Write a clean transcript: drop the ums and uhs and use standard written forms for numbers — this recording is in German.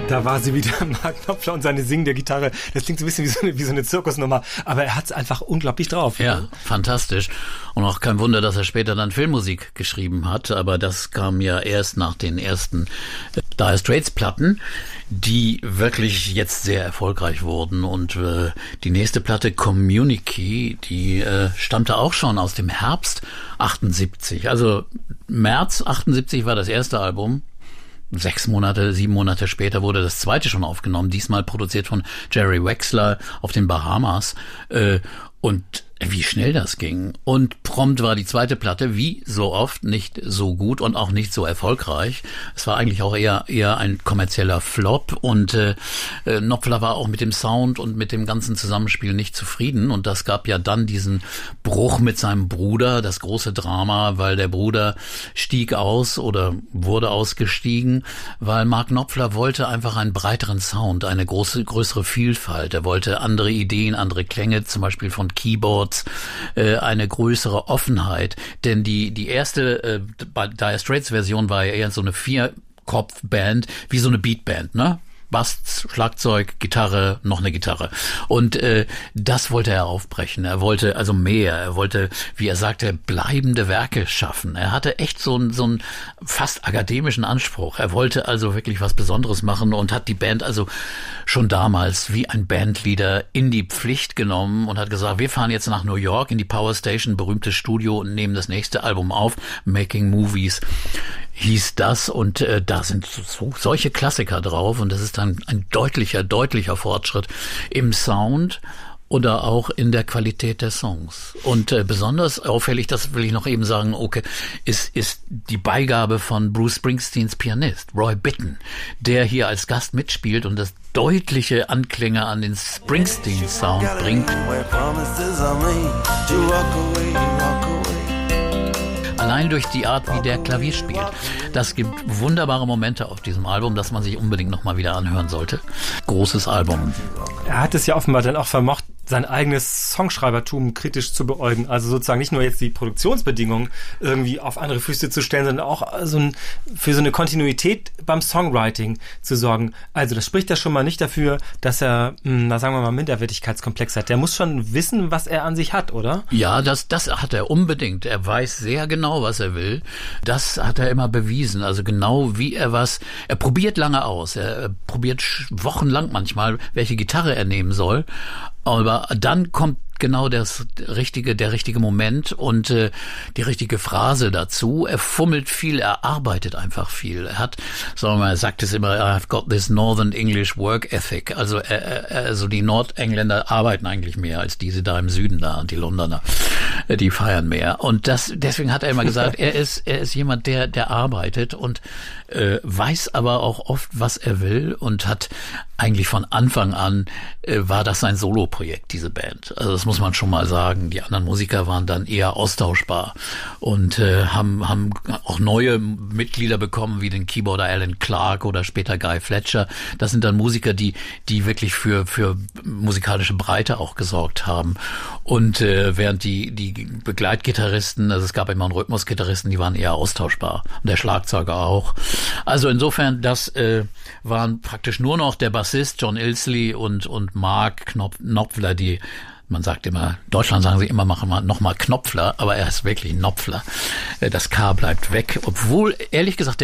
Da war sie wieder, Mark Knopfler und seine singende Gitarre. Das klingt so ein bisschen wie so eine Zirkusnummer, aber er hat es einfach unglaublich drauf. Ja, fantastisch. Und auch kein Wunder, dass er später dann Filmmusik geschrieben hat, aber das kam ja erst nach den ersten Dire Straits Platten, die wirklich jetzt sehr erfolgreich wurden. Und die nächste Platte, Communique, die stammte auch schon aus dem Herbst 78. Also März 78 war das erste Album. 7 Monate später wurde das zweite schon aufgenommen, diesmal produziert von Jerry Wexler auf den Bahamas. Und wie schnell das ging. Und prompt war die zweite Platte, wie so oft, nicht so gut und auch nicht so erfolgreich. Es war eigentlich auch eher ein kommerzieller Flop und Knopfler war auch mit dem Sound und mit dem ganzen Zusammenspiel nicht zufrieden. Und das gab ja dann diesen Bruch mit seinem Bruder, das große Drama, weil der Bruder stieg aus oder wurde ausgestiegen, weil Mark Knopfler wollte einfach einen breiteren Sound, eine größere Vielfalt. Er wollte andere Ideen, andere Klänge, zum Beispiel von Keyboards, eine größere Offenheit, denn die erste Dire Straits Version war ja eher so eine 4-Kopf-Band, wie so eine Beatband, ne? Bass, Schlagzeug, Gitarre, noch eine Gitarre. Und das wollte er aufbrechen. Er wollte also mehr. Er wollte, wie er sagte, bleibende Werke schaffen. Er hatte echt so einen fast akademischen Anspruch. Er wollte also wirklich was Besonderes machen und hat die Band also schon damals wie ein Bandleader in die Pflicht genommen und hat gesagt, wir fahren jetzt nach New York in die Power Station, berühmtes Studio, und nehmen das nächste Album auf. Making Movies hieß das, und da sind solche Klassiker drauf, und das ist dann ein deutlicher Fortschritt im Sound oder auch in der Qualität der Songs. Und besonders auffällig, das will ich noch eben sagen, okay, ist die Beigabe von Bruce Springsteens Pianist, Roy Bittan, der hier als Gast mitspielt und das deutliche Anklänge an den Springsteen-Sound bringt. Allein durch die Art, wie der Klavier spielt. Das gibt wunderbare Momente auf diesem Album, das man sich unbedingt nochmal wieder anhören sollte. Großes Album. Er hat es ja offenbar dann auch vermocht, sein eigenes Songschreibertum kritisch zu beäugen. Also sozusagen nicht nur jetzt die Produktionsbedingungen irgendwie auf andere Füße zu stellen, sondern auch für so eine Kontinuität beim Songwriting zu sorgen. Also das spricht ja schon mal nicht dafür, dass er, sagen wir mal, Minderwertigkeitskomplex hat. Der muss schon wissen, was er an sich hat, oder? Ja, das hat er unbedingt. Er weiß sehr genau, was er will. Das hat er immer bewiesen. Also genau wie er probiert lange aus. Er probiert wochenlang manchmal, welche Gitarre er nehmen soll. Aber dann kommt genau der richtige Moment und die richtige Phrase dazu. Er fummelt viel, er arbeitet einfach viel. Er hat, sagen wir mal, er sagt es immer, I've got this Northern English work ethic. Also also die Nordengländer arbeiten eigentlich mehr als diese da im Süden da, und die Londoner, die feiern mehr. Und deswegen hat er immer gesagt, er ist jemand, der arbeitet und weiß aber auch oft, was er will, und hat eigentlich von Anfang an war das sein Soloprojekt, diese Band. Also das muss man schon mal sagen. Die anderen Musiker waren dann eher austauschbar und haben auch neue Mitglieder bekommen, wie den Keyboarder Alan Clark oder später Guy Fletcher. Das sind dann Musiker, die wirklich für musikalische Breite auch gesorgt haben. Und während die Begleitgitarristen, also es gab immer einen Rhythmusgitarristen, die waren eher austauschbar. Und der Schlagzeuger auch. Also insofern, das waren praktisch nur noch der Bassist John Ilsley und Mark Knopfler, die, man sagt immer, in Deutschland sagen sie immer, machen wir nochmal Knopfler, aber er ist wirklich Knopfler. Das K bleibt weg, obwohl, ehrlich gesagt,